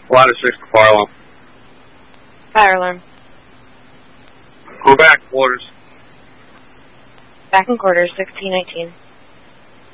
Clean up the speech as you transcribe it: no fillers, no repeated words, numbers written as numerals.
Ladder 6 to fire alarm. Fire alarm. Go back, quarters. Back in quarters, 1619.